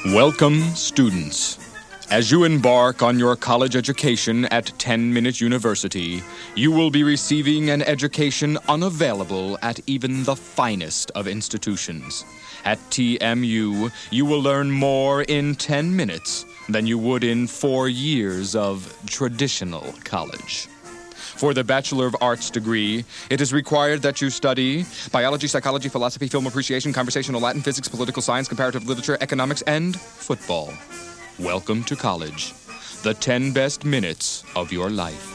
Welcome, students. As you embark on your college education at 10 Minute University, you will be receiving an education unavailable at even the finest of institutions. At TMU, you will learn more in 10 minutes than you would in 4 years of traditional college. For the Bachelor of Arts degree, it is required that you study biology, psychology, philosophy, film appreciation, conversational Latin, physics, political science, comparative literature, economics, and football. Welcome to college. The 10 best minutes of your life.